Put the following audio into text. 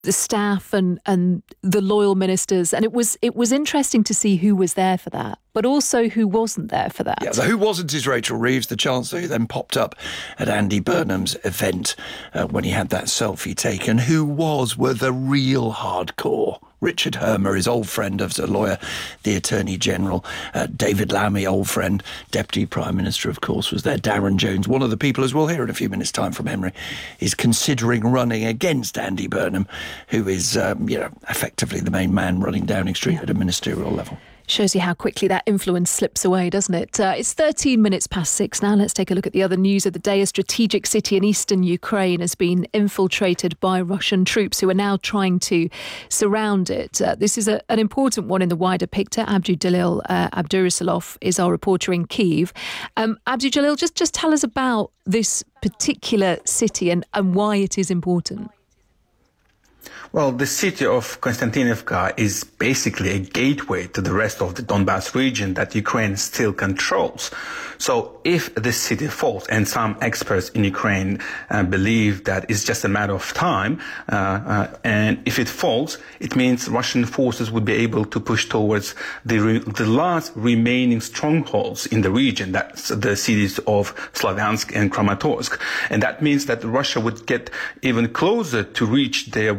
the staff and the loyal ministers, and it was interesting to see who was there for that, but also who wasn't there for that. Yeah, the who wasn't is Rachel Reeves, the Chancellor, who then popped up at Andy Burnham's event when he had that selfie taken. Who were the real hardcore. Richard Hermer, his old friend as a lawyer, the Attorney General. David Lammy, old friend, Deputy Prime Minister, of course, was there. Darren Jones, one of the people, as we'll hear in a few minutes' time from Henry, is considering running against Andy Burnham, who is, effectively the main man running Downing Street at a ministerial level. Shows you how quickly that influence slips away, doesn't it? It's 13 minutes past 6 now. Let's take a look at the other news of the day. A strategic city in eastern Ukraine has been infiltrated by Russian troops who are now trying to surround it. This is an important one in the wider picture. Abdujalil Abdurasalov is our reporter in Kyiv. Abdujalil, just tell us about this particular city and why it is important. Well, the city of Konstantinivka is basically a gateway to the rest of the Donbas region that Ukraine still controls. So if this city falls, and some experts in Ukraine believe that it's just a matter of time, and if it falls, it means Russian forces would be able to push towards the last remaining strongholds in the region. That's the cities of Slavyansk and Kramatorsk. And that means that Russia would get even closer to reach their